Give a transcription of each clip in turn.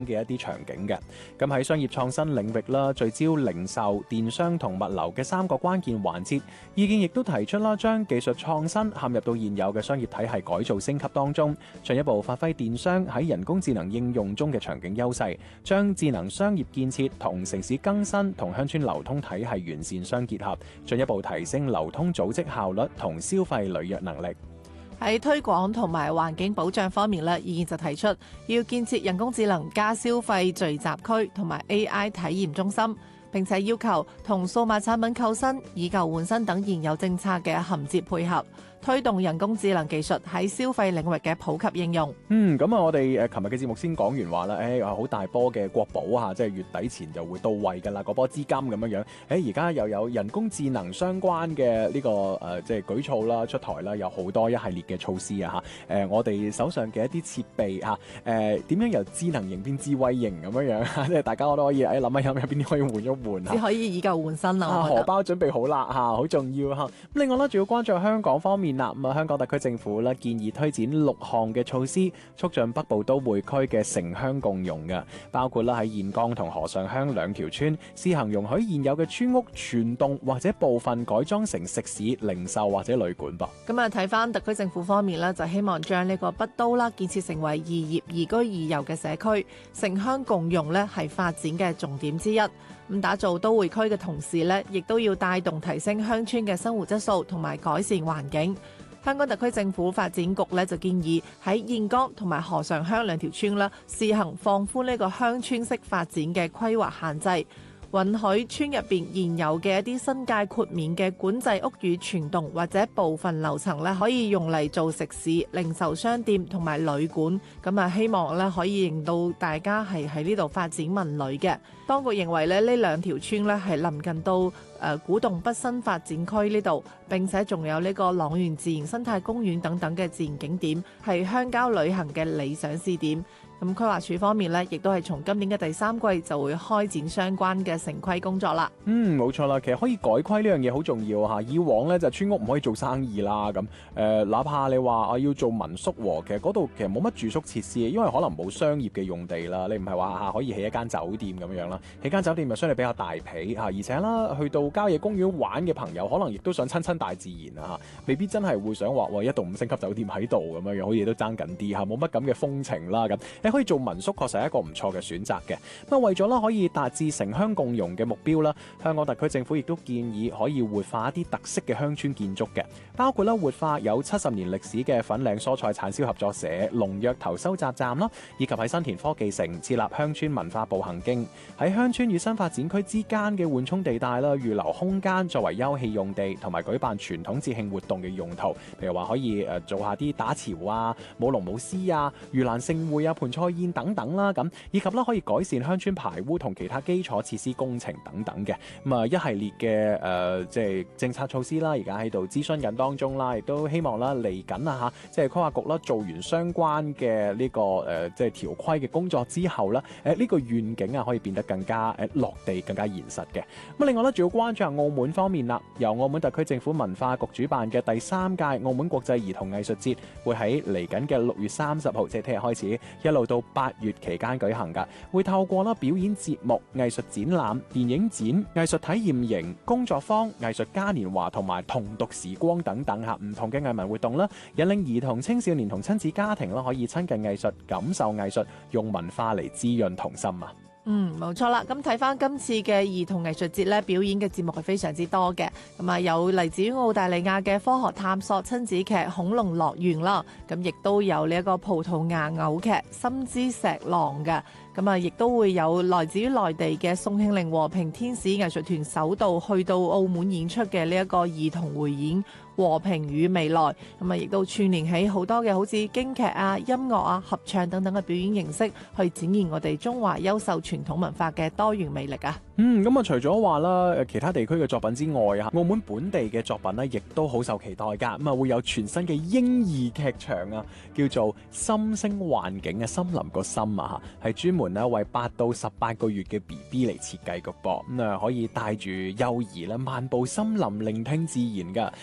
嘅一啲場景嘅。咁喺商業創新領域啦，聚焦零售、電商同物流嘅3個關鍵環節，意見亦都提出啦，將技術創新嵌入到現有嘅商業體系改造升級當中，進一步發揮電商喺人工智能應用中嘅場景優勢，將智能商業建設同城市更新同鄉村流通體系完善相結合，進一步提升流通組織效率同消費履約能力。 喺推廣同埋環境保障方面咧，意見就提出要建設人工智能加消費聚集區同埋 AI 體驗中心，並且要求同數碼產品購新、以舊換新等現有政策嘅銜接配合，推動人工智能技術喺消費領域嘅普及應用。 咁啊，我哋琴日嘅節目先講完話啦，好大波嘅國保嚇，即係月底前就會到位㗎啦，嗰波資金咁樣樣。而家又有人工智能相關嘅呢個即係舉措啦，出台啦，有好多一系列嘅措施啊嚇。我哋手上嘅一啲設備嚇，點樣由智能型變智慧型咁樣樣，即係大家我都可以諗一諗，有邊啲可以換一換啊？ 只可以以舊換新啦， 荷包準備好啦嚇，好重要嚇。咁另外咧，仲要關注香港方面啦。咁啊，香港特區政府咧建議推展6項嘅措施，促進北部都會區嘅城鄉共融嘅，包括啦喺燕崗同河上鄉2條村試行容許現有嘅村屋全棟或者部分改裝成食肆、零售或者旅館噃。 咁啊，睇翻特區政府方面咧，就希望將呢個北都啦建設成為宜業宜居宜遊嘅社區，城鄉共融咧係發展嘅重點之一。咁打造都會區嘅同時咧，亦都要帶動提升鄉村嘅生活質素同埋改善環境。香港特區政府發展局咧就建議喺燕崗同埋河上鄉2條村啦，試行放寬呢個鄉村式發展嘅規劃限制，允許村入邊現有嘅一啲新界豁免嘅管制屋宇全棟或者部分樓層咧，可以用嚟做食肆、零售商店同埋旅館。咁啊，希望咧可以令到大家係喺呢度發展文旅嘅。當局認為咧，呢2條村咧係臨近到古洞北新發展區呢度，並且仲有呢個塱原自然生態公園等等嘅自然景點，係鄉郊旅行嘅理想試點。咁規劃署方面咧，亦都係從今年嘅第3季就會開展相關嘅城規工作啦。 冇錯啦，其實可以改規呢樣嘢好重要嚇。以往咧就村屋唔可以做生意啦，咁哪怕你話要做民宿喎，其實嗰度其實冇乜住宿設施，因為可能冇商業嘅用地啦。你唔係話可以起一間酒店咁樣啦，起間酒店又相對比較大皮嚇，而且啦去到郊野公園玩嘅朋友，可能亦都想親大自然啊嚇，未必真係會想話一棟5星級酒店喺度咁樣，好似都爭緊啲嚇，冇乜咁嘅風情啦咁。可以做民宿確實係一個唔錯嘅選擇嘅。咁為咗啦可以達至城鄉共融嘅目標啦，香港特區政府亦都建議可以活化一啲特色嘅鄉村建築嘅，包括啦活化有70年歷史嘅粉嶺蔬菜產銷合作社龍躍頭收集站啦，以及喺新田科技城設立鄉村文化步行徑，喺鄉村與新發展區之間嘅緩衝地帶啦，預留空間作為休憩用地同埋舉辦傳統節慶活動嘅用途，譬如話可以做下啲打潮啊、舞龍舞獅啊、盂蘭盛會啊、盤菜宴等等啦，咁以及啦可以改善鄉村排污同其他基礎設施工程等等嘅，咁啊一系列嘅即係政策措施啦，而家喺度諮詢緊當中啦，亦都希望啦嚟緊啊嚇，即係規劃局啦做完相關嘅呢個即係條規嘅工作之後咧，呢個願景啊可以變得更加落地、更加現實嘅。咁另外咧，仲要關注下澳門方面啦，由澳門特區政府文化局主辦嘅第3屆澳門國際兒童藝術節，會喺嚟緊嘅6月30號，即係聽日開始，一路到8月期間舉行㗎。會透過啦表演節目、藝術展覽、電影展、藝術體驗營、工作坊、藝術嘉年華同埋童讀時光等等嚇唔同嘅藝文活動啦，引領兒童、青少年同親子家庭啦可以親近藝術、感受藝術，用文化嚟滋潤童心啊！ 冇錯啦。咁睇翻今次嘅兒童藝術節咧，表演嘅節目係非常之多嘅。咁啊，有嚟自於澳大利亞嘅科學探索親子劇《恐龍樂園》啦，咁亦都有呢一個葡萄牙偶劇《心之石狼》嘅。咁啊，亦都會有來自於內地嘅宋慶齡和平天使藝術團首度去到澳門演出嘅呢一個兒童匯演《和平與未來》。咁啊，亦都串連起好多嘅好似京劇啊、音樂啊、合唱等等嘅表演形式，去展現我哋中華優秀傳統文化嘅多元魅力啊！ 咁啊，除咗話啦，其他地區嘅作品之外啊，澳門本地嘅作品呢，亦都好受期待㗎。咁啊，會有全新嘅嬰兒劇場啊，叫做《心聲幻境》嘅森林個心啊，係專門咧為8到18個月嘅 BB 嚟設計嘅噃。咁啊，可以帶住幼兒啦漫步森林，聆聽自然㗎。而另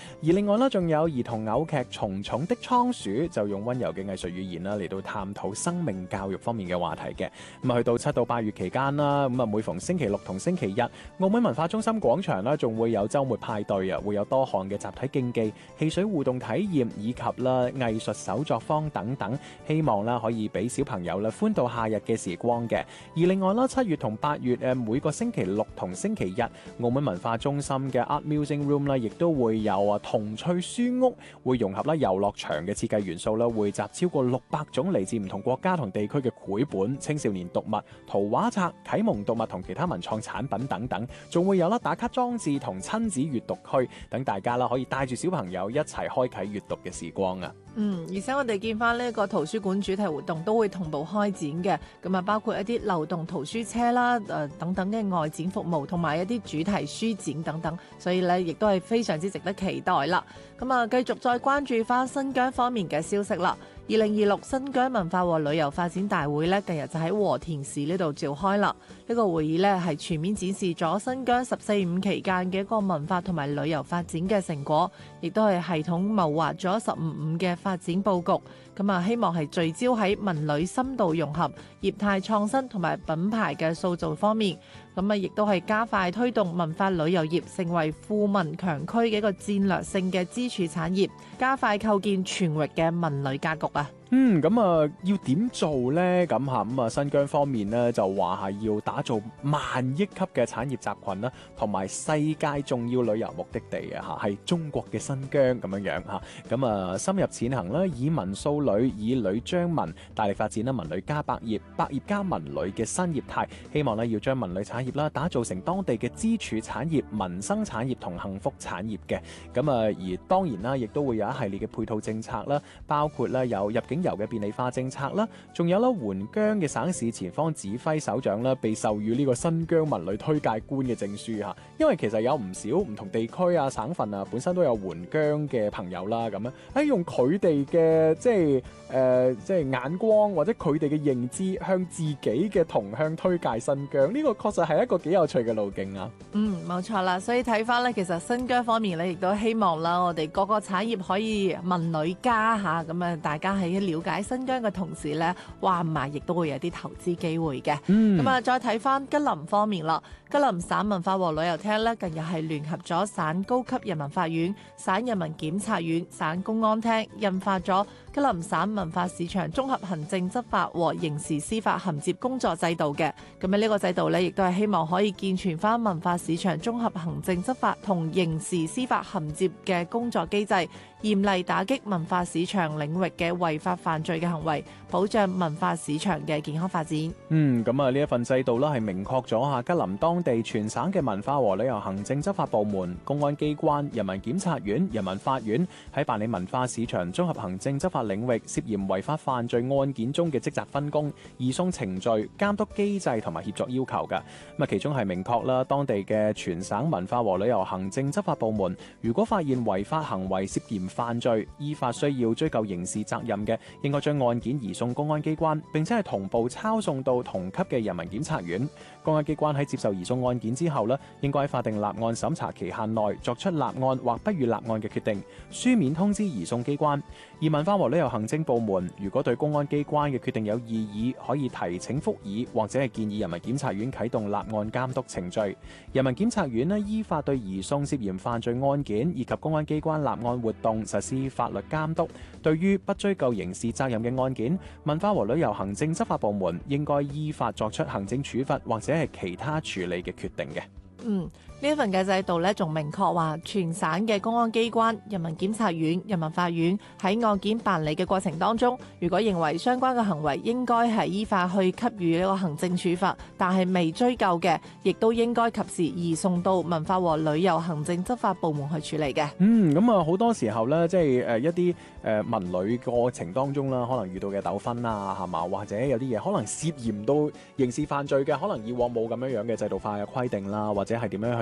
外啦，仲有兒童偶劇《蟲蟲的倉鼠》，就用溫柔嘅藝術語言啦嚟到探討生命教育方面嘅話題嘅。咁去到7到8月期間啦，咁每逢星期六同星期日，澳門文化中心廣場啦，仲會有週末派對啊，會有多項嘅集體競技、戲水互動體驗以及啦藝術手作坊等等，希望啦可以俾小朋友啦歡度夏日嘅時光嘅。而另外啦，7月同8月每個星期六同星期日，澳門文化中心嘅 Art Music Room 啦，亦都會有童趣書屋，會融合啦遊樂場嘅設計元素啦，匯集超過600種嚟自唔同國家同地區嘅繪本、青少年讀物、圖畫冊、啟蒙讀物同其他文創產品等等，仲會有啦打卡裝置同親子閱讀區，等大家啦可以帶住小朋友一齊開啟閱讀嘅時光啊！ 而且我哋見翻呢個圖書館主題活動都會同步開展嘅，咁啊包括一啲流動圖書車啦，等等嘅外展服務，同埋一啲主題書展等等，所以咧亦都係非常之值得期待啦。咁啊，繼續再關注翻新疆方面嘅消息啦。2026新疆文化和旅遊發展大會咧，近日就喺和田市呢度召開啦。呢個會議咧係全面展示咗新疆14.5期間嘅一個文化同埋旅遊發展嘅成果，亦都係系統謀劃咗15.5嘅發展佈局。咁啊，希望係聚焦喺文旅深度融合、業態創新同埋品牌嘅塑造方面。咁啊，亦都係加快推動文化旅遊業成為富民強區嘅一個戰略性嘅支柱產業，加快構建全域嘅文旅格局啊！ 咁啊，要點做呢？咁啊，新疆方面呢就話係要打造萬億級嘅產業集群啦，同埋世界重要旅遊目的地啊，係中國嘅新疆咁樣嚇。咁啊，深入淺行啦，以文塑旅，以旅彰文，大力發展啦文旅加百業，百業加文旅嘅新業態，希望咧要將文旅產業啦打造成當地嘅支柱產業、民生產業同幸福產業嘅。咁啊，而當然啦，亦都會有一系列嘅配套政策啦，包括咧有入境遊嘅便利化政策啦，仲有啦援疆嘅省市前方指揮首長啦，被授予呢個新疆文旅推介官嘅證書嚇。因為其實有唔少唔同地區啊、省份啊，本身都有援疆嘅朋友啦，咁樣用佢哋嘅即係眼光或者佢哋嘅認知，向自己嘅同鄉推介新疆，呢個確實係一個幾有趣嘅路徑啊！ 冇錯啦，所以睇翻咧，其實新疆方面咧，亦都希望啦，我哋各個產業可以文旅加嚇，咁啊，大家喺了解新疆嘅同時咧，話唔埋亦都會有啲投資機會嘅。咁啊，再睇翻吉林方面啦，吉林省文化和旅遊廳咧，近日係聯合咗省高級人民法院、省人民檢察院、省公安廳，印發咗吉林省文化市場綜合行政執法和刑事司法銜接工作制度嘅。咁啊，呢個制度咧，亦都係希望可以健全翻文化市場綜合行政執法同刑事司法銜接嘅工作機制，嚴厲打擊文化市場領域嘅違法犯罪嘅行為，保障文化市場嘅健康發展。 咁啊，呢一份制度啦，係明確咗下吉林當地全省嘅文化和旅遊行政執法部門、公安機關、人民檢察院、人民法院喺辦理文化市場綜合行政執法領域涉嫌違法犯罪案件中嘅職責分工、移送程序、監督機制同埋協作要求嘅。咁啊，其中係明確啦，當地嘅全省文化和旅遊行政執法部門，如果發現違法行為涉嫌犯罪，依法需要追究刑事責任嘅，應該將案件移送公安機關，並且係同步抄送到同級嘅人民檢察院。公安機關喺接受移送案件之後呢，應該喺法定立案審查期限內作出立案或不予立案嘅決定，書面通知移送機關。而文化和旅遊行政部門如果對公安機關嘅決定有異議，可以提請覆議或者係建議人民檢察院啟動立案監督程序。人民檢察院呢，依法對移送涉嫌犯罪案件以及公安機關立案活動實施法律監督。對於不追究刑事責任嘅案件，文化和旅遊行政執法部門應該依法作出行政處罰或者係其他處理嘅決定嘅。 呢一份嘅制度咧，仲明確話全省嘅公安機關、人民檢察院、人民法院喺案件辦理嘅過程當中，如果認為相關嘅行為應該係依法去給予呢個行政處罰，但係未追究嘅，亦都應該及時移送到文化和旅遊行政執法部門去處理嘅。 咁啊，好多時候咧，即係一啲文旅過程當中啦，可能遇到嘅糾紛啊，係嘛，或者有啲嘢可能涉嫌到刑事犯罪嘅，可能以往冇咁樣嘅制度化嘅規定啦，或者係點樣去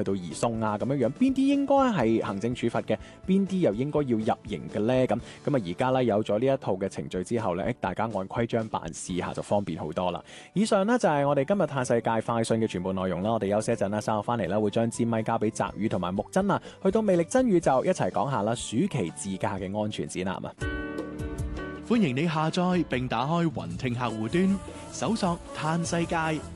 到移送啊咁樣樣，邊啲應該係行政處罰嘅，邊啲又應該要入刑嘅呢？咁而家呢，有咗呢一套嘅程序之後呢，大家按規章辦事下就方便好多啦。以上呢，就係我哋今日嘆世界快訊嘅全部內容啦。我哋休息一陣啦，稍後翻嚟啦，會將支咪交俾澤宇同埋木真啊，去到魅力真宇宙一齊講下啦，暑期自駕嘅安全指南啊！ 歡迎你下載並打開雲聽客戶端，搜索嘆世界